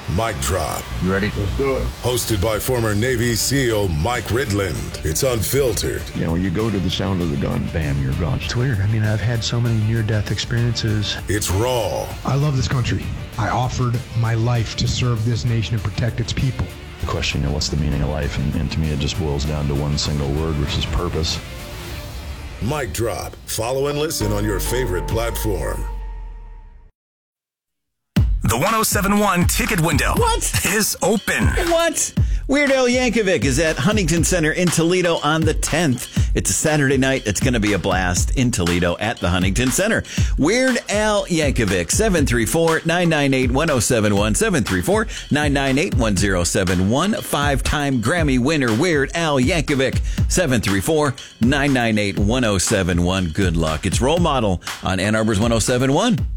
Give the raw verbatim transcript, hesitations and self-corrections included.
Mic Drop. You ready? Let's do it. Hosted by former Navy SEAL Mike Ridland. It's unfiltered. You know, you go to the sound of the gun, bam, you're gone. It's weird. I mean, I've had so many near-death experiences. It's raw. I love this country. I offered my life to serve this nation and protect its people. The question, you know, what's the meaning of life? And, and to me, it just boils down to one single word, which is purpose. Mic Drop. Follow and listen on your favorite platform. The one oh seven point one ticket window What? is open. What? Weird Al Yankovic is at Huntington Center in Toledo on the tenth. It's a Saturday night. It's going to be a blast in Toledo at the Huntington Center. Weird Al Yankovic, seven three four, nine nine eight, one oh seven one, seven three four, nine nine eight, one oh seven one. Five-time Grammy winner Weird Al Yankovic, seven three four, nine nine eight, one oh seven one. Good luck. It's Role Model on Ann Arbor's one oh seven point one.